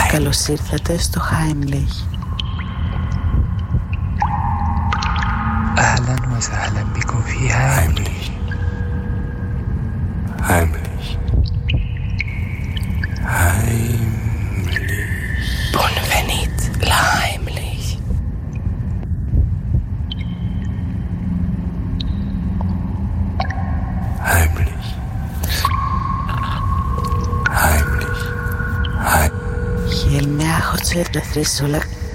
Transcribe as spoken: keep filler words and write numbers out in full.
Καλώς ήρθατε στο Heimlich. أهلا وسهلا بكم في Heimlich. Heimlich. Heimlich. Bonvenit la Heimlich. Heimlich. Heimlich. Heimlich. Χιλμιά χωτσέ τεθρίσουλα.